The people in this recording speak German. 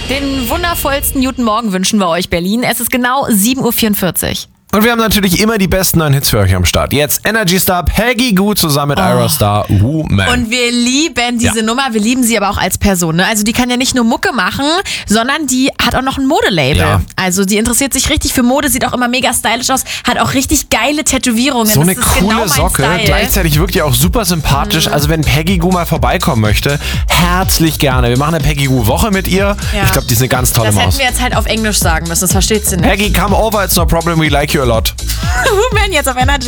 Den wundervollsten guten Morgen wünschen wir euch, Berlin. Es ist genau 7.44 Uhr. Und wir haben natürlich immer die besten neuen Hits für euch am Start. Jetzt Energy Star Peggy Gou zusammen mit Ira Star, Woman. Und wir lieben diese Nummer, wir lieben sie aber auch als Person. Ne? Also die kann ja nicht nur Mucke machen, sondern die hat auch noch ein Modelabel. Ja. Also die interessiert sich richtig für Mode, sieht auch immer mega stylisch aus, hat auch richtig geile Tätowierungen. So eine das ist coole genau mein Socke, Style. gleichzeitig wirklich auch super sympathisch. Also wenn Peggy Gou mal vorbeikommen möchte, herzlich gerne. Wir machen eine Peggy Gou Woche mit ihr. Ja. Ich glaube, die ist eine ganz tolle Das Maus. hätten wir jetzt halt auf Englisch sagen müssen, das versteht sie nicht. Peggy, come over, it's no problem, we like you a lot. Woman jetzt auf Energy.